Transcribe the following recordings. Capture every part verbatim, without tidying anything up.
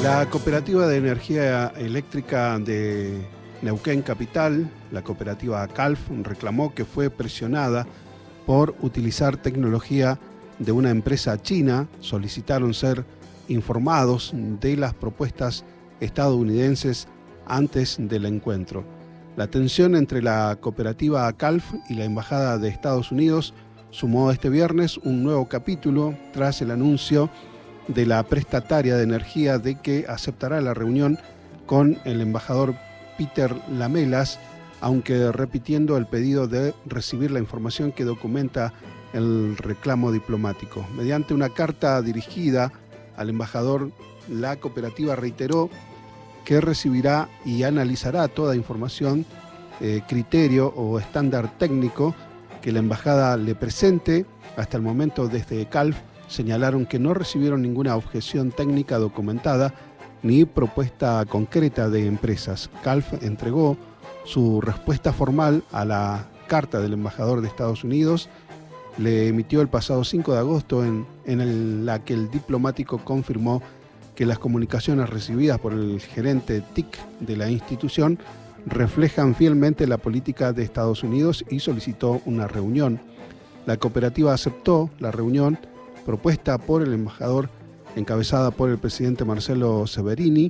La Cooperativa de Energía Eléctrica de Neuquén Capital, la cooperativa CALF, reclamó que fue presionada por utilizar tecnología de una empresa china. Solicitaron ser informados de las propuestas estadounidenses antes del encuentro. La tensión entre la cooperativa CALF y la Embajada de Estados Unidos sumó este viernes un nuevo capítulo tras el anuncio de la prestataria de energía de que aceptará la reunión con el embajador Peter Lamelas, aunque repitiendo el pedido de recibir la información que documenta el reclamo diplomático. Mediante una carta dirigida al embajador, la cooperativa reiteró que recibirá y analizará toda información, eh, criterio o estándar técnico que la embajada le presente. Hasta el momento, desde CALF señalaron que no recibieron ninguna objeción técnica documentada ni propuesta concreta de empresas. CALF entregó su respuesta formal a la carta del embajador de Estados Unidos. Le emitió el pasado cinco de agosto en, en el, la que el diplomático confirmó que las comunicaciones recibidas por el gerente T I C de la institución reflejan fielmente la política de Estados Unidos y solicitó una reunión. La cooperativa aceptó la reunión propuesta por el embajador, encabezada por el presidente Marcelo Severini,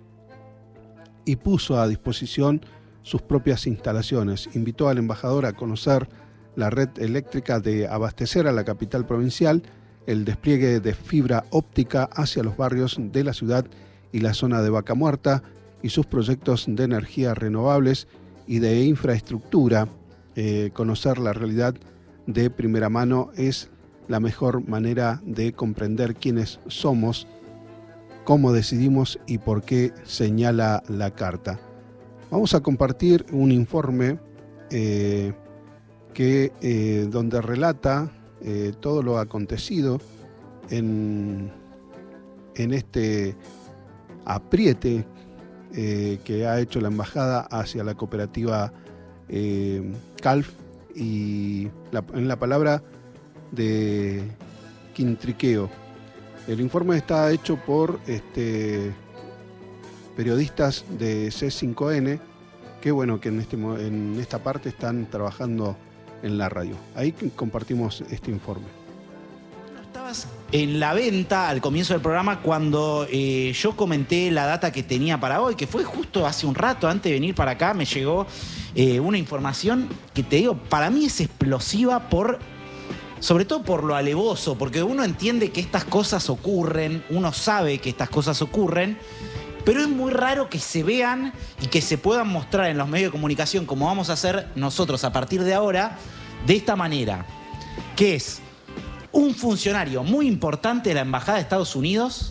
y puso a disposición sus propias instalaciones. Invitó al embajador a conocer la red eléctrica de abastecer a la capital provincial, el despliegue de fibra óptica hacia los barrios de la ciudad y la zona de Vaca Muerta y sus proyectos de energías renovables y de infraestructura. Eh, conocer la realidad de primera mano es la mejor manera de comprender quiénes somos, cómo decidimos y por qué, señala la carta. Vamos a compartir un informe eh, que, eh, donde relata eh, todo lo acontecido en, en este apriete eh, que ha hecho la embajada hacia la cooperativa eh, CALF, y la, en la palabra de Quintriqueo. El informe está hecho por este, periodistas de C cinco N que, bueno, que en, este, en esta parte están trabajando en la radio. Ahí compartimos este informe. Estabas en la venta al comienzo del programa cuando eh, yo comenté la data que tenía para hoy, que fue justo hace un rato, antes de venir para acá, me llegó eh, una información que, te digo, para mí es explosiva por... sobre todo por lo alevoso, porque uno entiende que estas cosas ocurren, uno sabe que estas cosas ocurren, pero es muy raro que se vean y que se puedan mostrar en los medios de comunicación, como vamos a hacer nosotros a partir de ahora, de esta manera, que es un funcionario muy importante de la Embajada de Estados Unidos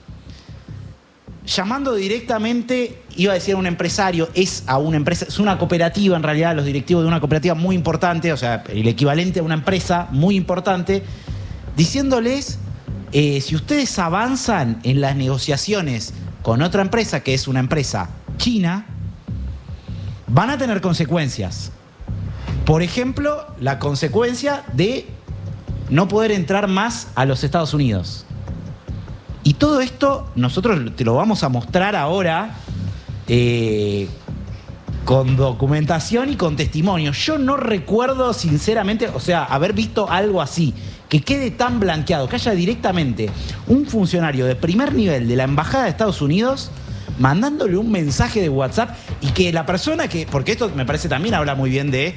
llamando directamente, iba a decir a un empresario, es a una empresa, es una cooperativa en realidad, los directivos de una cooperativa muy importante, o sea, el equivalente a una empresa muy importante, diciéndoles, eh, si ustedes avanzan en las negociaciones con otra empresa, que es una empresa china, van a tener consecuencias. Por ejemplo, la consecuencia de no poder entrar más a los Estados Unidos. Y todo esto nosotros te lo vamos a mostrar ahora eh, con documentación y con testimonio. Yo no recuerdo sinceramente, o sea, haber visto algo así, que quede tan blanqueado, que haya directamente un funcionario de primer nivel de la Embajada de Estados Unidos mandándole un mensaje de WhatsApp y que la persona que, porque esto me parece también habla muy bien de...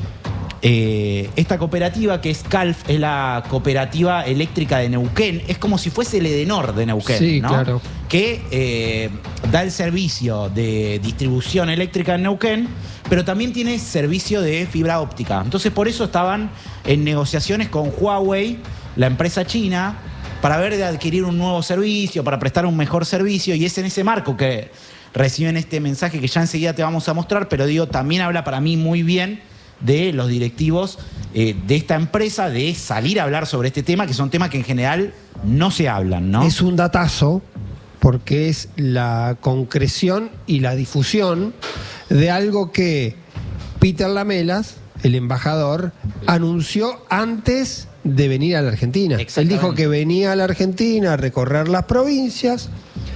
Eh, esta cooperativa que es CALF, es la cooperativa eléctrica de Neuquén, es como si fuese el Edenor de Neuquén, sí, ¿no? Claro. Que eh, da el servicio de distribución eléctrica en Neuquén, pero también tiene servicio de fibra óptica. Entonces por eso estaban en negociaciones con Huawei, la empresa china, para ver de adquirir un nuevo servicio, para prestar un mejor servicio, y es en ese marco que reciben este mensaje que ya enseguida te vamos a mostrar, pero digo, también habla para mí muy bien de los directivos eh, de esta empresa, de salir a hablar sobre este tema, que son temas que en general no se hablan, ¿no? Es un datazo, porque es la concreción y la difusión de algo que Peter Lamelas, el embajador, anunció antes de venir a la Argentina. Él dijo que venía a la Argentina a recorrer las provincias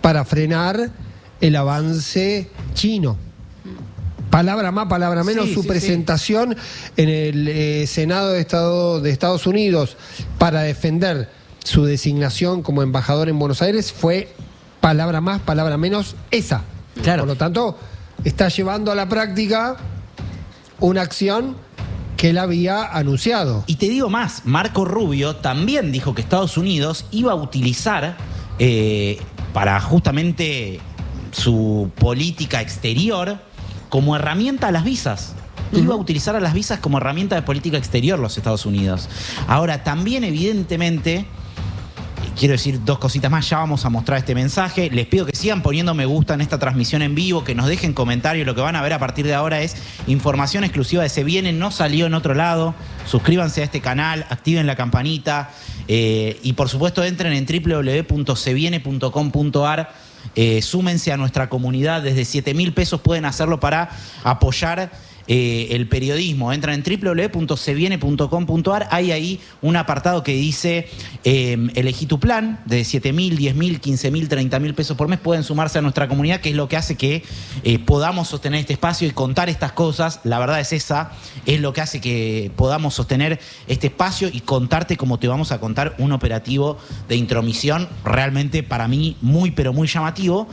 para frenar el avance chino. Palabra más, palabra menos, Sí, su sí, presentación en el eh, Senado de, Estado, de Estados Unidos para defender su designación como embajador en Buenos Aires fue palabra más, palabra menos, esa. Claro. Por lo tanto, está llevando a la práctica una acción que él había anunciado. Y te digo más, Marco Rubio también dijo que Estados Unidos iba a utilizar eh, para justamente su política exterior como herramienta a las visas. Iba a utilizar a las visas como herramienta de política exterior los Estados Unidos. Ahora, también evidentemente, quiero decir dos cositas más, ya vamos a mostrar este mensaje. Les pido que sigan poniendo me gusta en esta transmisión en vivo, que nos dejen comentarios. Lo que van a ver a partir de ahora es información exclusiva de Se Viene, no salió en otro lado. Suscríbanse a este canal, activen la campanita eh, y por supuesto entren en doble u doble u doble u punto se viene punto com punto a r. Eh, súmense a nuestra comunidad, desde siete mil pesos pueden hacerlo para apoyar eh, el periodismo. Entran en doble u doble u doble u punto se viene punto com punto a r, hay ahí un apartado que dice eh, elegí tu plan, de siete mil, diez mil, quince mil, treinta mil pesos por mes pueden sumarse a nuestra comunidad, que es lo que hace que eh, podamos sostener este espacio y contar estas cosas. La verdad es esa, es lo que hace que podamos sostener este espacio y contarte como te vamos a contar un operativo de intromisión realmente para mí muy pero muy llamativo.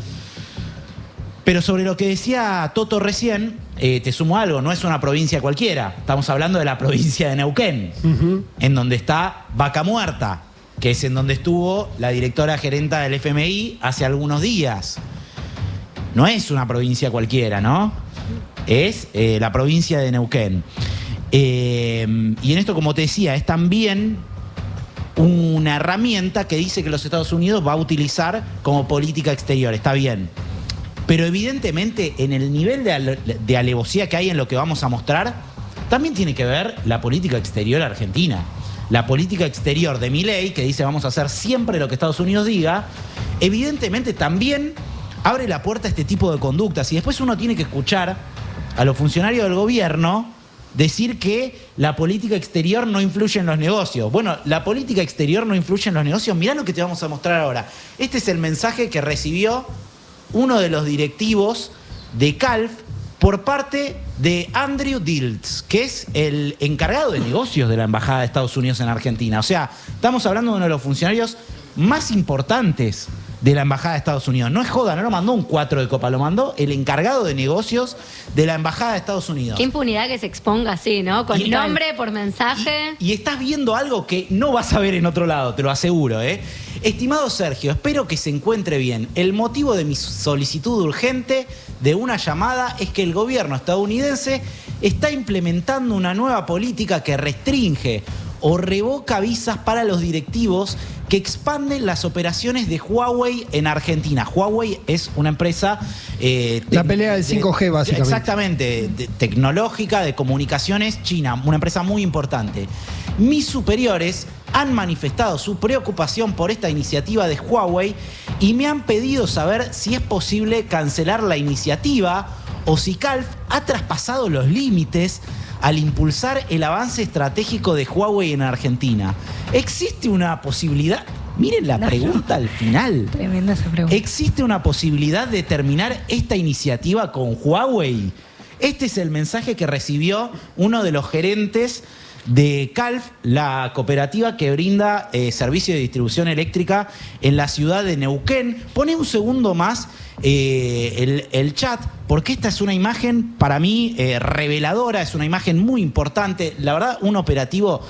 Pero sobre lo que decía Toto recién, eh, te sumo algo, no es una provincia cualquiera. Estamos hablando de la provincia de Neuquén, uh-huh. en donde está Vaca Muerta, que es en donde estuvo la directora gerenta del F M I hace algunos días. No es una provincia cualquiera, ¿no? Es eh, la provincia de Neuquén. Eh, y en esto, como te decía, es también una herramienta que dice que los Estados Unidos va a utilizar como política exterior. Está bien. Pero evidentemente en el nivel de, ale de alevosía que hay en lo que vamos a mostrar, también tiene que ver la política exterior argentina. La política exterior de Milei, que dice vamos a hacer siempre lo que Estados Unidos diga, evidentemente también abre la puerta a este tipo de conductas. Y después uno tiene que escuchar a los funcionarios del gobierno decir que la política exterior no influye en los negocios. Bueno, la política exterior no influye en los negocios. Mirá lo que te vamos a mostrar ahora. Este es el mensaje que recibió uno de los directivos de Calf por parte de Andrew Diltz, que es el encargado de negocios de la Embajada de Estados Unidos en Argentina. O sea, estamos hablando de uno de los funcionarios más importantes de la Embajada de Estados Unidos. No es joda, no lo mandó un cuatro de copa, lo mandó el encargado de negocios de la Embajada de Estados Unidos. Qué impunidad que se exponga así, ¿no? Con Y- nombre, por mensaje. Y, y estás viendo algo que no vas a ver en otro lado, te lo aseguro, ¿eh? Estimado Sergio, espero que se encuentre bien. El motivo de mi solicitud urgente de una llamada es que el gobierno estadounidense está implementando una nueva política que restringe o revoca visas para los directivos que expanden las operaciones de Huawei en Argentina. Huawei es una empresa... Eh, La pelea del cinco G, básicamente. Exactamente, de- tecnológica, de comunicaciones china, una empresa muy importante. Mis superiores han manifestado su preocupación por esta iniciativa de Huawei y me han pedido saber si es posible cancelar la iniciativa o si Calf ha traspasado los límites al impulsar el avance estratégico de Huawei en Argentina. ¿Existe una posibilidad? Miren la pregunta al final. Tremenda esa pregunta. ¿Existe una posibilidad de terminar esta iniciativa con Huawei? Este es el mensaje que recibió uno de los gerentes de Calf, la cooperativa que brinda eh, servicio de distribución eléctrica en la ciudad de Neuquén. Pone un segundo más eh, el, el chat, porque esta es una imagen para mí eh, reveladora, es una imagen muy importante. La verdad, un operativo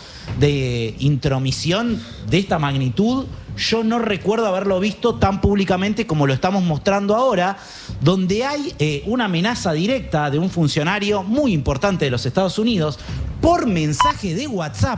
de intromisión de esta magnitud, yo no recuerdo haberlo visto tan públicamente como lo estamos mostrando ahora, donde hay eh, una amenaza directa de un funcionario muy importante de los Estados Unidos por mensaje de WhatsApp,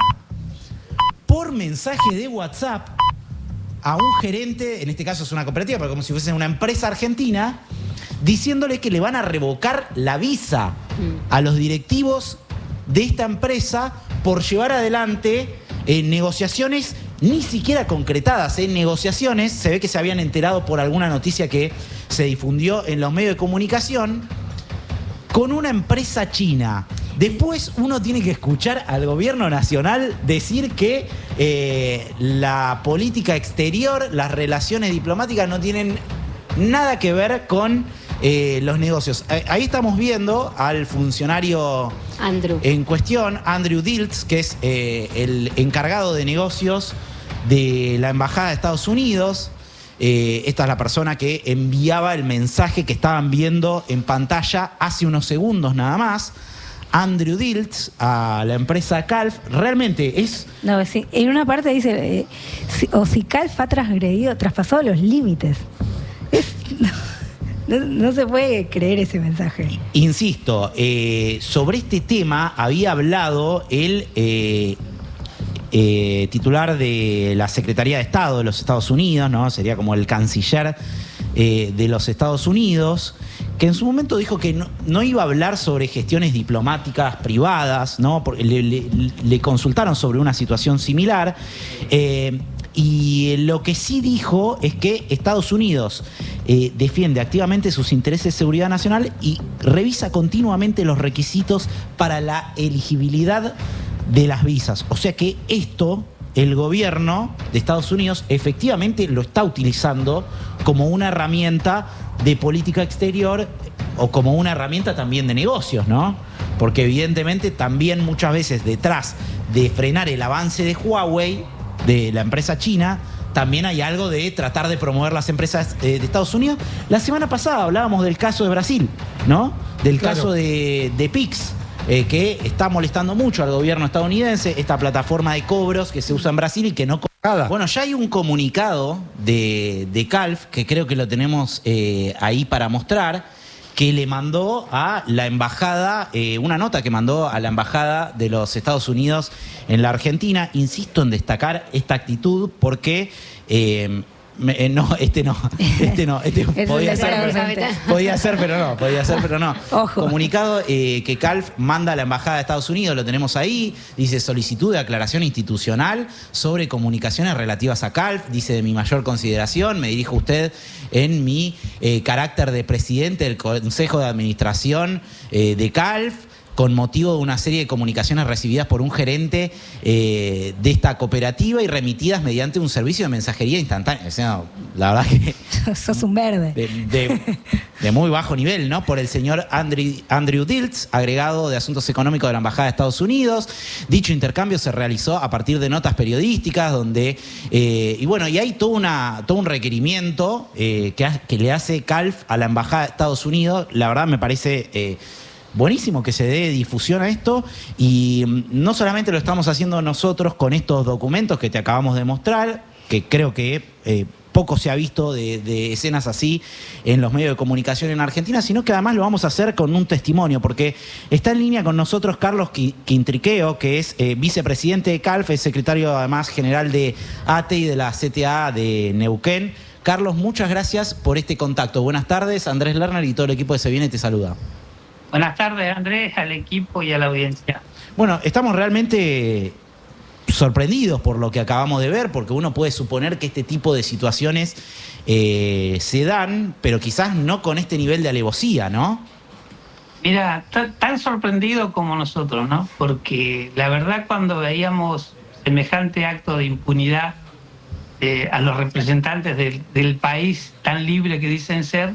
por mensaje de WhatsApp a un gerente, en este caso es una cooperativa, pero como si fuese una empresa argentina, diciéndole que le van a revocar la visa a los directivos de esta empresa por llevar adelante eh, negociaciones ni siquiera concretadas, en eh, negociaciones, se ve que se habían enterado por alguna noticia que se difundió en los medios de comunicación, con una empresa china. Después uno tiene que escuchar al gobierno nacional decir que eh, la política exterior, las relaciones diplomáticas no tienen nada que ver con eh, los negocios. Ahí estamos viendo al funcionario Andrew. en cuestión, Andrew Diltz, que es eh, el encargado de negocios de la Embajada de Estados Unidos. Eh, esta es la persona que enviaba el mensaje que estaban viendo en pantalla hace unos segundos nada más. Andrew Diltz, a la empresa Calf, realmente es... No, sí, en una parte dice, eh, si, o si Calf ha transgredido, traspasado los límites. Es, no, no se puede creer ese mensaje. Insisto, eh, sobre este tema había hablado el eh, eh, titular de la Secretaría de Estado de los Estados Unidos, ¿no? Sería como el canciller eh, de los Estados Unidos, que en su momento dijo que no, no iba a hablar sobre gestiones diplomáticas privadas, ¿no? Porque le, le, le consultaron sobre una situación similar. Eh, y lo que sí dijo es que Estados Unidos eh, defiende activamente sus intereses de seguridad nacional y revisa continuamente los requisitos para la elegibilidad de las visas. O sea que esto, el gobierno de Estados Unidos efectivamente lo está utilizando como una herramienta de política exterior o como una herramienta también de negocios, ¿no? Porque evidentemente también muchas veces detrás de frenar el avance de Huawei, de la empresa china, también hay algo de tratar de promover las empresas eh, de Estados Unidos. La semana pasada hablábamos del caso de Brasil, ¿no? Del claro. caso de, de Pix, eh, que está molestando mucho al gobierno estadounidense, esta plataforma de cobros que se usa en Brasil y que no... Bueno, ya hay un comunicado de, de Calf, que creo que lo tenemos eh, ahí para mostrar, que le mandó a la embajada, eh, una nota que mandó a la embajada de los Estados Unidos en la Argentina. Insisto en destacar esta actitud porque... Eh, Me, eh, no, este no, este no, este podía ser, pero, podía ser, pero no, podía ser, pero no. Ojo. Comunicado eh, que Calf manda a la Embajada de Estados Unidos, lo tenemos ahí, dice solicitud de aclaración institucional sobre comunicaciones relativas a Calf, dice de mi mayor consideración, me dirijo a usted en mi eh, carácter de presidente del Consejo de Administración eh, de Calf, con motivo de una serie de comunicaciones recibidas por un gerente eh, de esta cooperativa y remitidas mediante un servicio de mensajería instantánea. O sea, la verdad que... Sos un verde. De, de, de muy bajo nivel, ¿no? Por el señor Andrew, Andrew Diltz, agregado de Asuntos Económicos de la Embajada de Estados Unidos. Dicho intercambio se realizó a partir de notas periodísticas donde... Eh, y bueno, y hay todo, una, todo un requerimiento eh, que, que le hace Calf a la Embajada de Estados Unidos. La verdad me parece... Eh, buenísimo que se dé difusión a esto y no solamente lo estamos haciendo nosotros con estos documentos que te acabamos de mostrar, que creo que eh, poco se ha visto de, de escenas así en los medios de comunicación en Argentina, sino que además lo vamos a hacer con un testimonio, porque está en línea con nosotros Carlos Quintriqueo, que es eh, vicepresidente de Calf, es secretario además general de A T E y de la C T A de Neuquén. Carlos, muchas gracias por este contacto. Buenas tardes, Andrés Lerner y todo el equipo de Se Viene te saluda. Buenas tardes, Andrés, al equipo y a la audiencia. Bueno, estamos realmente sorprendidos por lo que acabamos de ver, porque uno puede suponer que este tipo de situaciones eh, se dan, pero quizás no con este nivel de alevosía, ¿no? Mira, tan sorprendido como nosotros, ¿no? Porque la verdad cuando veíamos semejante acto de impunidad eh, a los representantes del, del país tan libre que dicen ser,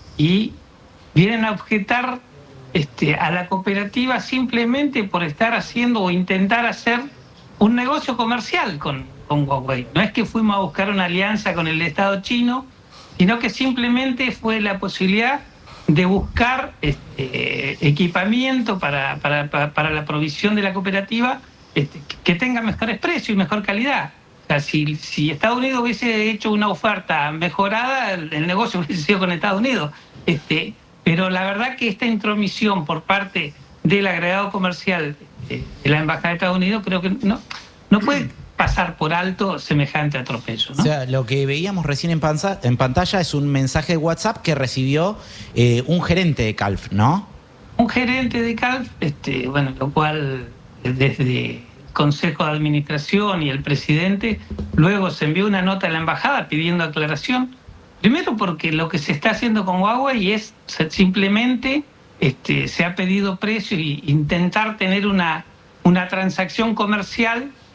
y vienen a objetar Este, a la cooperativa simplemente por estar haciendo o intentar hacer un negocio comercial con, con Huawei. No es que fuimos a buscar una alianza con el Estado chino, sino que simplemente fue la posibilidad de buscar este, equipamiento para, para, para, para la provisión de la cooperativa este, que tenga mejores precios y mejor calidad. O sea, si, si Estados Unidos hubiese hecho una oferta mejorada, el, el negocio hubiese sido con Estados Unidos. Este, Pero la verdad que esta intromisión por parte del agregado comercial de la Embajada de Estados Unidos creo que no, no puede pasar por alto semejante atropello, ¿no? O sea, lo que veíamos recién en, panza, en pantalla es un mensaje de WhatsApp que recibió eh, un gerente de Calf, ¿no? Un gerente de Calf, este, bueno, lo cual desde el Consejo de Administración y el presidente, luego se envió una nota a la Embajada pidiendo aclaración. Primero porque lo que se está haciendo con Huawei es simplemente, este, se ha pedido precio e intentar tener una, una transacción comercial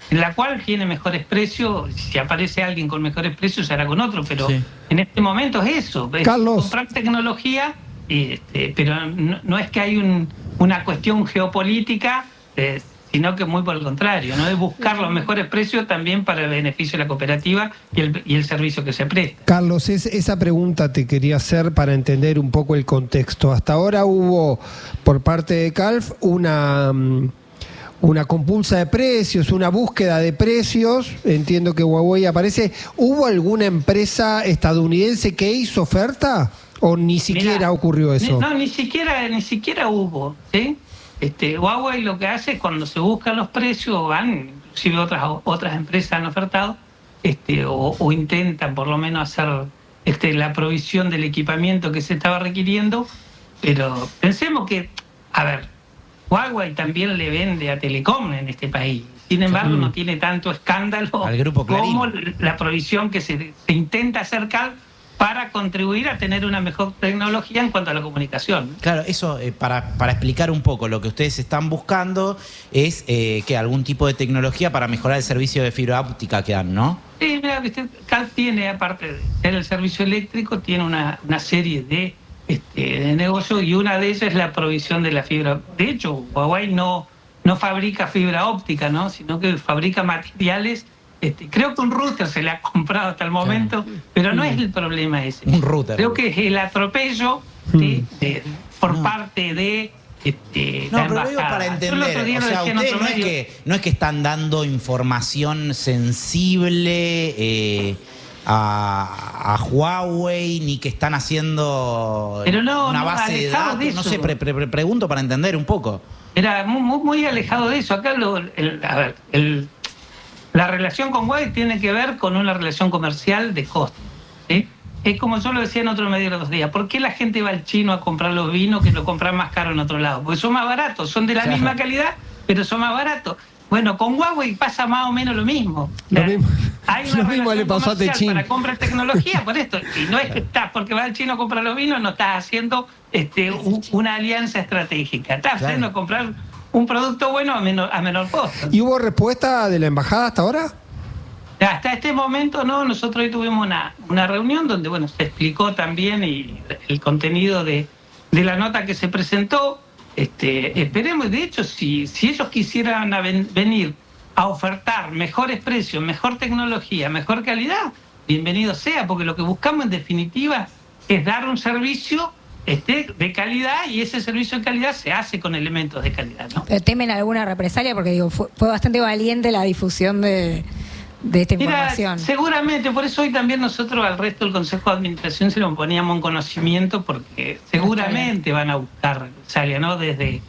en la cual tiene mejores precios. Si aparece alguien con mejores precios, se hará con otro, pero sí. En este momento es eso, es Carlos. comprar tecnología, y este, pero no, no es que hay un, una cuestión geopolítica, eh, sino que muy por el contrario, ¿no? Es buscar los mejores precios también para el beneficio de la cooperativa y el, y el servicio que se presta. Carlos, es, esa pregunta te quería hacer para entender un poco el contexto. Hasta ahora hubo, por parte de Calf, una, una compulsa de precios, una búsqueda de precios. Entiendo que Huawei aparece. ¿Hubo alguna empresa estadounidense que hizo oferta o ni siquiera Mirá, ocurrió eso? Ni, no, ni siquiera, ni siquiera hubo, ¿sí? Este, Huawei lo que hace es cuando se buscan los precios, van, inclusive otras otras empresas han ofertado, este, o, o intentan por lo menos hacer este, la provisión del equipamiento que se estaba requiriendo, pero pensemos que, a ver, Huawei también le vende a Telecom en este país, sin embargo mm. no tiene tanto escándalo al grupo como la provisión que se, se intenta acercar para contribuir a tener una mejor tecnología en cuanto a la comunicación. Claro, eso, eh, para, para explicar un poco, lo que ustedes están buscando es eh, que algún tipo de tecnología para mejorar el servicio de fibra óptica que dan, ¿no? Sí, mira, Calf tiene, aparte de ser el servicio eléctrico, tiene una, una serie de, este, de negocios, y una de ellas es la provisión de la fibra. De hecho, Huawei no, no fabrica fibra óptica, ¿no? Sino que fabrica materiales. Este, creo que un router se le ha comprado hasta el momento, claro. Pero no es el problema ese. Un router. Creo que es el atropello ¿sí? de, por no. parte de este, no, la pero digo para entender, o sea, ustedes no es, que, no es que están dando información sensible eh, a, a Huawei, ni que están haciendo pero no, una no, base de datos, de no sé, pre, pre, pre, pregunto para entender un poco. Era muy, muy, muy alejado de eso. Acá lo, el, a ver, el la relación con Huawei tiene que ver con una relación comercial de costo, ¿sí? Es como yo lo decía en otro medio los dos días. ¿Por qué la gente va al chino a comprar los vinos que lo compran más caro en otro lado? Porque son más baratos, son de la claro. misma calidad, pero son más baratos. Bueno, con Huawei pasa más o menos lo mismo. Lo mismo, Hay una lo mismo le pasó a Techin para comprar tecnología por esto. Y no es que estás porque va al chino a comprar los vinos, no estás haciendo este, un, una alianza estratégica. Estás claro. haciendo comprar un producto bueno a menor, a menor costo. ¿Y hubo respuesta de la embajada hasta ahora? Hasta este momento no. Nosotros hoy tuvimos una, una reunión donde bueno se explicó también y el contenido de, de la nota que se presentó. Este, esperemos, de hecho, si, si ellos quisieran a ven, venir a ofertar mejores precios, mejor tecnología, mejor calidad, bienvenido sea, porque lo que buscamos en definitiva es dar un servicio Este, de calidad, y ese servicio de calidad se hace con elementos de calidad, ¿no? ¿Pero temen alguna represalia? Porque digo, fue, fue bastante valiente la difusión de, de esta Mira, información. Seguramente, por eso hoy también nosotros al resto del Consejo de Administración se lo poníamos en conocimiento, porque seguramente van a buscar represalia, ¿no? Desde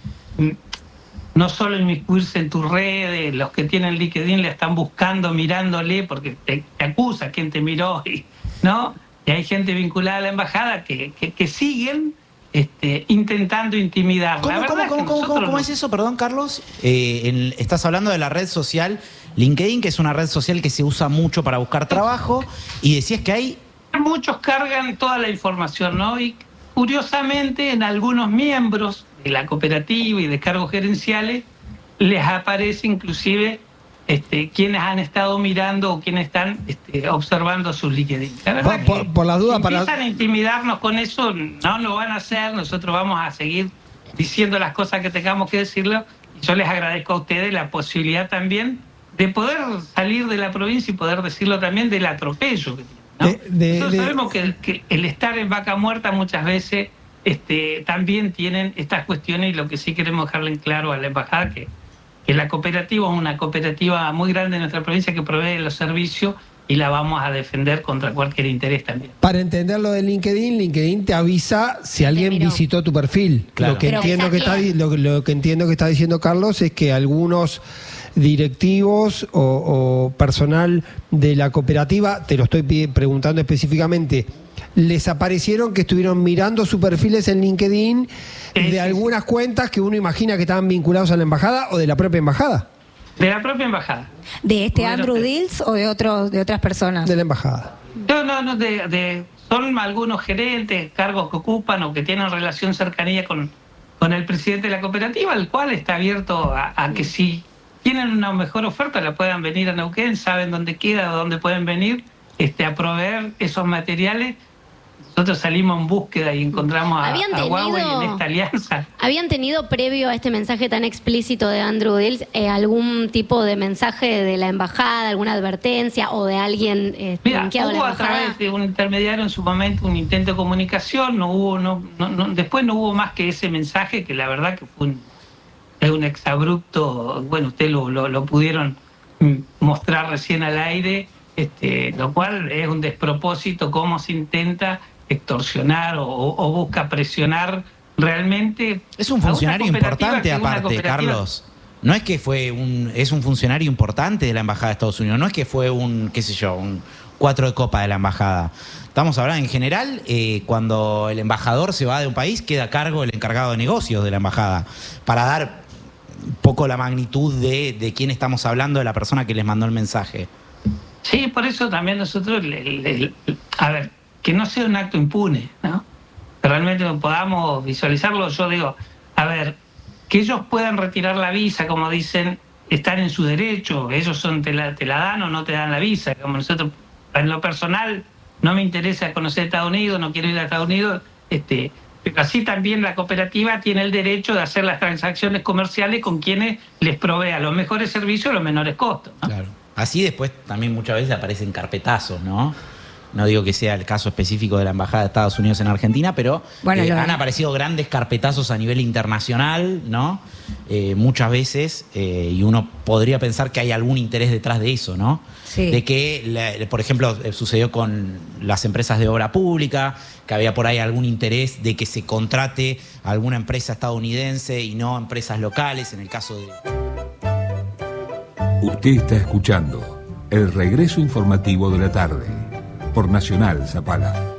no solo inmiscuirse en tus redes, los que tienen LinkedIn le están buscando, mirándole, porque te, te acusa quién te miró, ¿no? Y hay gente vinculada a la embajada que, que, que siguen este, intentando intimidar. ¿Cómo, la ¿cómo, verdad cómo, es que cómo, cómo, ¿cómo no... es eso? Perdón, Carlos. Eh, en, estás hablando de la red social LinkedIn, que es una red social que se usa mucho para buscar trabajo, y decías que hay... Muchos cargan toda la información, ¿no? Y curiosamente en algunos miembros de la cooperativa y de cargos gerenciales les aparece inclusive... Este, quienes han estado mirando o quienes están este, observando sus LinkedIn. La verdad por, por, por la duda, si empiezan para... a intimidarnos con eso, no lo van a hacer. Nosotros vamos a seguir diciendo las cosas que tengamos que decirlo. Y yo les agradezco a ustedes la posibilidad también de poder salir de la provincia y poder decirlo también del atropello que tiene, ¿no? de, de, Nosotros de... sabemos que, que el estar en vaca muerta muchas veces este, también tienen estas cuestiones, y lo que sí queremos dejarle en claro a la embajada que que la cooperativa es una cooperativa muy grande en nuestra provincia que provee los servicios, y la vamos a defender contra cualquier interés también. Para entender lo de LinkedIn, LinkedIn te avisa si alguien visitó tu perfil. Claro. Lo que Pero entiendo que está lo, lo que entiendo que está diciendo Carlos es que algunos directivos o, o personal de la cooperativa, te lo estoy preguntando específicamente, les aparecieron que estuvieron mirando sus perfiles en LinkedIn sí, de sí, algunas sí. cuentas que uno imagina que estaban vinculados a la embajada o de la propia embajada. De la propia embajada. ¿De este bueno, Andrew Dills o de otros de otras personas? De la embajada. No, no, no, de, de, son algunos gerentes, cargos que ocupan o que tienen relación cercanía con, con el presidente de la cooperativa, el cual está abierto a, a que si tienen una mejor oferta, la puedan venir a Neuquén, saben dónde queda, dónde pueden venir este, a proveer esos materiales. Nosotros salimos en búsqueda y encontramos a, a Huawei en esta alianza. ¿Habían tenido previo a este mensaje tan explícito de Andrew Dills eh, algún tipo de mensaje de la embajada, alguna advertencia o de alguien eh, Mira, linkeado a la hubo a embajada? través de un intermediario en su momento un intento de comunicación, no hubo, no, no, no, después no hubo más que ese mensaje, que la verdad que fue un, es un exabrupto, bueno, ustedes lo, lo, lo pudieron mostrar recién al aire, este, lo cual es un despropósito cómo se intenta extorsionar o, o busca presionar realmente. Es un funcionario importante aparte, Carlos. No es que fue un, es un funcionario importante de la Embajada de Estados Unidos, no es que fue un, qué sé yo, un cuatro de copa de la Embajada. Estamos hablando en general, eh, cuando el embajador se va de un país, queda a cargo el encargado de negocios de la Embajada, para dar un poco la magnitud de, de quién estamos hablando, de la persona que les mandó el mensaje. Sí, por eso también nosotros, le, le, le, a ver, que no sea un acto impune, ¿no? Que realmente podamos visualizarlo. Yo digo, a ver, que ellos puedan retirar la visa, como dicen, están en su derecho, ellos son te la, te la dan o no te dan la visa, como nosotros, en lo personal, no me interesa conocer Estados Unidos, no quiero ir a Estados Unidos, este, pero así también la cooperativa tiene el derecho de hacer las transacciones comerciales con quienes les provea los mejores servicios a los menores costos, ¿no? Claro. Así después también muchas veces aparecen carpetazos, ¿no? No digo que sea el caso específico de la Embajada de Estados Unidos en Argentina, pero bueno, eh, han aparecido grandes carpetazos a nivel internacional, ¿no? Eh, muchas veces, eh, y uno podría pensar que hay algún interés detrás de eso, ¿no? Sí. De que, la, por ejemplo, sucedió con las empresas de obra pública, que había por ahí algún interés de que se contrate a alguna empresa estadounidense y no empresas locales, en el caso de... Usted está escuchando el regreso informativo de la tarde por Nacional Zapala.